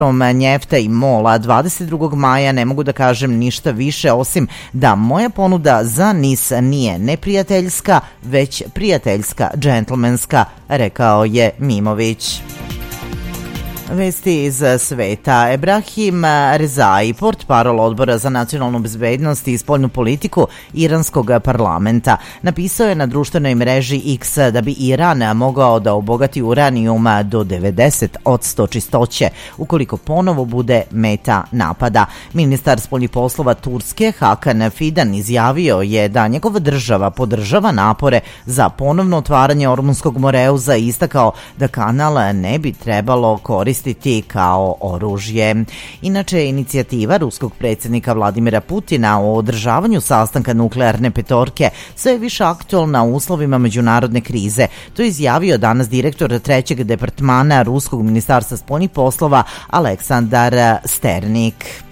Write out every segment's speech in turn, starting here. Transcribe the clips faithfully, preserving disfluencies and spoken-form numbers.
Njefta i Mola dvadeset drugog maja ne mogu da kažem ništa više osim da moja ponuda za Nis nije neprijateljska, već prijateljska, džentlmenska, rekao je Mimović. Vesti iz sveta. Ebrahim Rezai, portparol Odbora za nacionalnu bezbednost i spoljnu politiku iranskog parlamenta, napisao je na društvenoj mreži X da bi Iran mogao da obogati uranijum do devedeset posto čistoće ukoliko ponovo bude meta napada. Ministar spoljnih poslova Turske Hakan Fidan izjavio je da njegova država podržava napore za ponovno otvaranje Ormunskog moreuza i istakao da kanal ne bi trebalo koristiti kao oružje. Inače, inicijativa ruskog predsjednika Vladimira Putina o održavanju sastanka nuklearne petorke sve je više aktualna u uslovima međunarodne krize. To je izjavio danas direktor trećeg departmana Ruskog ministarstva spoljnih poslova Aleksandar Sternik.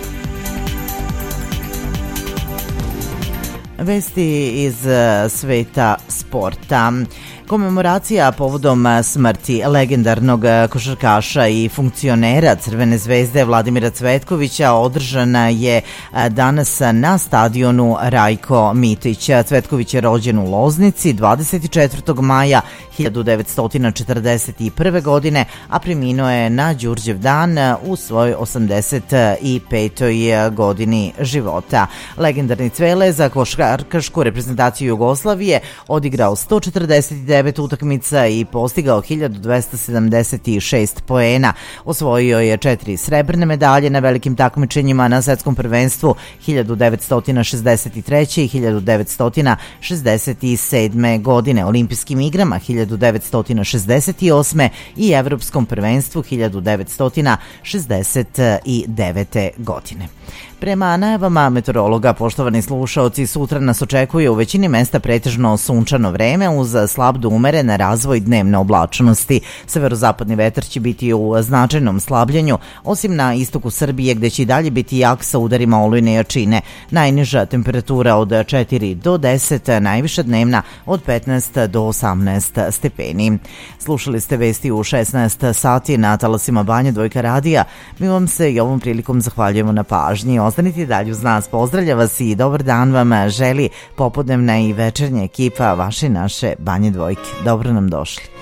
Vesti iz sveta sporta. Komemoracija povodom smrti legendarnog košarkaša i funkcionera Crvene zvezde Vladimira Cvetkovića održana je danas na stadionu Rajko Mitić. Cvetković je rođen u Loznici dvadeset četvrtog maja hiljadu devetsto četrdeset prve. godine, a preminuo je na Đurđev dan u svojoj osamdeset petoj godini života. Legendarni Cvele za košarkašku reprezentaciju Jugoslavije odigrao sto četrdeset devet utakmica i postigao hiljadu dvesta sedamdeset šest poena. Osvojio je četiri srebrne medalje na velikim takmičenjima na svetskom prvenstvu hiljadu devetsto šezdeset treće. i hiljadu devetsto šezdeset sedme. godine, olimpijskim igrama hiljadu devetsto šezdeset osme. i evropskom prvenstvu hiljadu devetsto šezdeset devete. godine. Prema najavama meteorologa, poštovani slušaoci, sutra nas očekuje u većini mesta pretežno sunčano vreme uz slab do umeren razvoj dnevne oblačnosti. Severozapadni vetar će biti u značajnom slabljenju, osim na istoku Srbije gde će i dalje biti jak sa udarima olujne jačine. Najniža temperatura od četiri do deset, najviša dnevna od petnaest do osamnaest stepeni. Slušali ste vesti u šesnaest sati na talasima Banja Dvojka radija. Mi vam se i ovom prilikom zahvaljujemo na pažnji. Ostanite dalje uz nas. Pozdravlja vas i dobar dan vam želi popodnevna i večernja ekipa vaše naše Banje Dvojke. Dobro nam došli.